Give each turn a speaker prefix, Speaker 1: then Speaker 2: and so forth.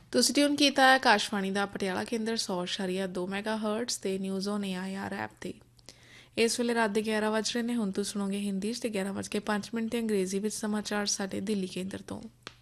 Speaker 1: ਤੁਸੀਂ ਟਿਊਨ ਕੀਤਾ ਹੈ ਆਕਾਸ਼ਵਾਣੀ ਦਾ ਪਟਿਆਲਾ ਕੇਂਦਰ 100.2 ਮੈਗਾਹਰਟਜ਼ ਤੇ ਨਿਊਜ਼ ਔਨ AIR ਐਪ ਤੇ। ਇਸ ਵੇਲੇ ਰਾਤ ਦੇ 11 ਵੱਜ ਰਹੇ ਨੇ। ਹੁਣ ਤੁਸੀਂ ਸੁਣੋਗੇ ਹਿੰਦੀ 'ਚ ਤੇ 11:05 ਤੇ ਅੰਗਰੇਜ਼ੀ ਵਿੱਚ ਸਮਾਚਾਰ ਸਾਡੇ ਦਿੱਲੀ ਕੇਂਦਰ ਤੋਂ।